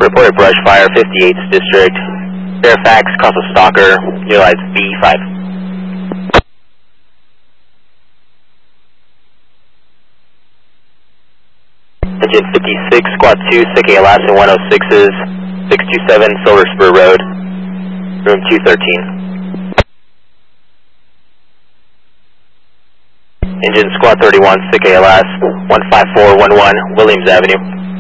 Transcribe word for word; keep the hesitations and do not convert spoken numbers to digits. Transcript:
Reported brush fire, fifty-eighth District, Fairfax, cross a stalker, utilize B five. Engine fifty-six, Squad two, Sick A L S and one oh sixes, six two seven Silver Spur Road, room two thirteen. Engine Squad thirty-one, Sick A L S, one five four one one, Williams Avenue.